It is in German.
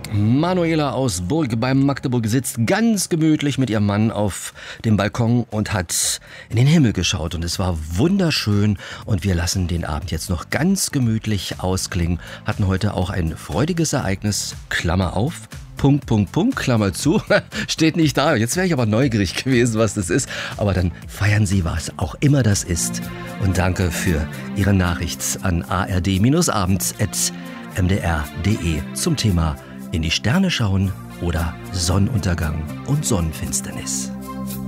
Manuela aus Burg bei Magdeburg sitzt ganz gemütlich mit ihrem Mann auf dem Balkon und hat in den Himmel geschaut. Und es war wunderschön. Und wir lassen den Abend jetzt noch ganz gemütlich ausklingen. Hatten heute auch ein freudiges Ereignis, Klammer auf, Punkt, Punkt, Punkt, Klammer zu. Steht nicht da. Jetzt wäre ich aber neugierig gewesen, was das ist. Aber dann feiern Sie, was auch immer das ist. Und danke für Ihre Nachricht an ard-abends@mdr.de zum Thema in die Sterne schauen oder Sonnenuntergang und Sonnenfinsternis.